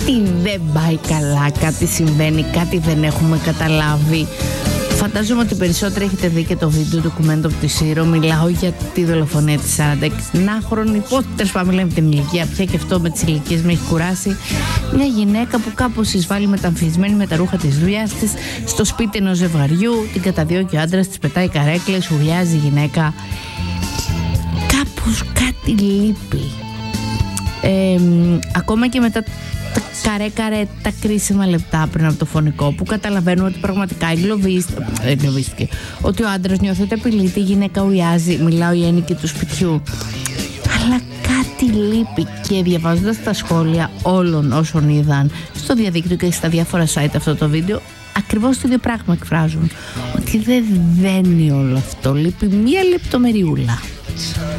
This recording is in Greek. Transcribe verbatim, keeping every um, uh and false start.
κάτι δεν πάει καλά, κάτι συμβαίνει, κάτι δεν έχουμε καταλάβει. Φαντάζομαι ότι περισσότεροι έχετε δει και το βίντεο ντοκουμέντο από τη Σύρο. Μιλάω για τη δολοφονία της σαράντα εξάχρονη, πότε πάμε λέμε την ηλικία πια, και αυτό με τις ηλικίες με έχει κουράσει. Μια γυναίκα που κάπως εισβάλλει μεταμφισμένη με τα ρούχα της δουλειάς της στο σπίτι ενός ζευγαριού, την καταδιώκει ο άντρας, της πετάει καρέκλες, ουρλιάζει η γυναίκα. Κάπως κάτι λείπει. Ε, ακόμα και μετά τα καρέ καρέ τα κρίσιμα λεπτά πριν από το φωνικό, που καταλαβαίνουμε ότι πραγματικά εγκλωβίστηκε, ότι ο άντρας νιώθει ότι απειλείται, η γυναίκα ουρλιάζει, μιλάω η ένοικη του σπιτιού, αλλά κάτι λείπει. Και διαβάζοντας τα σχόλια όλων όσων είδαν στο διαδίκτυο και στα διάφορα site αυτό το βίντεο, ακριβώς το ίδιο πράγμα εκφράζουν, ότι δεν δένει όλο αυτό, λείπει μία λεπτομεριούλα.